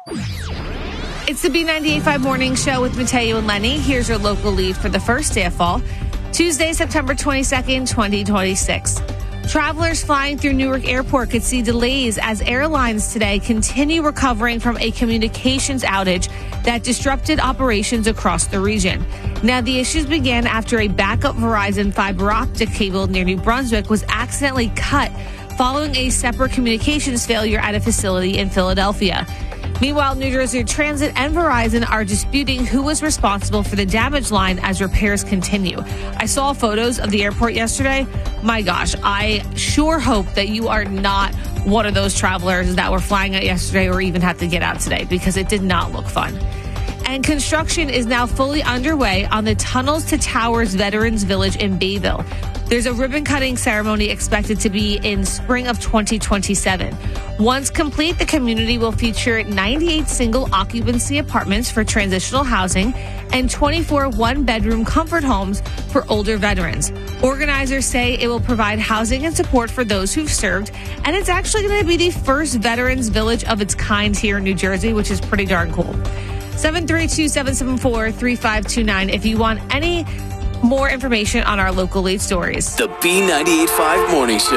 It's the B98.5 Morning Show with Mateo and Lenny. Here's your local lead for the first day of fall, Tuesday, September 22nd, 2026. Travelers flying through Newark Airport could see delays as airlines today continue recovering from a communications outage that disrupted operations across the region. Now, the issues began after a backup Verizon fiber optic cable near New Brunswick was accidentally cut following a separate communications failure at a facility in Philadelphia. Meanwhile, New Jersey Transit and Verizon are disputing who was responsible for the damaged line as repairs continue. I saw photos of the airport yesterday. My gosh, I sure hope that you are not one of those travelers that were flying out yesterday or even had to get out today, because it did not look fun. And construction is now fully underway on the Tunnels to Towers Veterans Village in Bayville. There's a ribbon-cutting ceremony expected to be in spring of 2027. Once complete, the community will feature 98 single-occupancy apartments for transitional housing and 24 one-bedroom comfort homes for older veterans. Organizers say it will provide housing and support for those who've served, and it's actually going to be the first veterans village of its kind here in New Jersey, which is pretty darn cool. 732-774-3529 if you want any more information on our local lead stories. The B98.5 Morning Show.